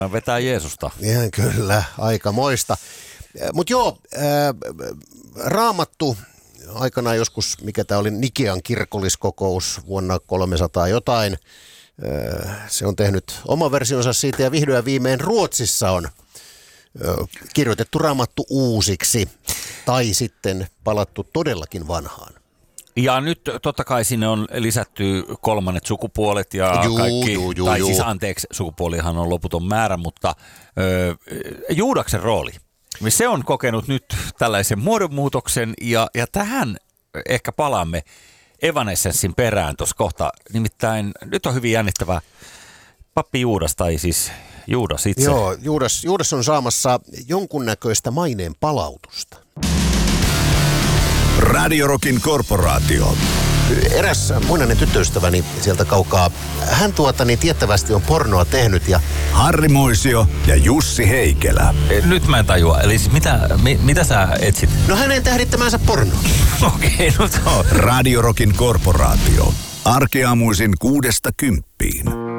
Vetää Jeesusta. Ihan kyllä, aikamoista. Mutta joo, Raamattu aikanaan joskus, mikä tämä oli, Nikean kirkolliskokous vuonna 300 jotain. Se on tehnyt oma versionsa siitä ja vihdoin ja viimein Ruotsissa on kirjoitettu Raamattu uusiksi tai sitten palattu todellakin vanhaan. Ja nyt totta kai sinne on lisätty kolmannet sukupuolet ja kaikki, tai siis anteeksi, sukupuolihan on loputon määrä, mutta Juudaksen rooli. Se on kokenut nyt tällaisen muodonmuutoksen ja tähän ehkä palaamme Evanescenssin perään tuossa kohta. Nimittäin nyt on hyvin jännittävä pappi Juudas tai siis Juudas itse. Joo, Juudas on saamassa jonkunnäköistä maineen palautusta. Radio Rockin korporaatio. Eräs muinainen tyttöystäväni sieltä kaukaa, hän tiettävästi on pornoa tehnyt ja... Harri Moisio ja Jussi Heikelä. Nyt mä en tajua, eli siis mitä sä etsit? No hänen tähdittämänsä porno. Okei, no Radio Rockin korporaatio. Arkeaamuisin 6–10.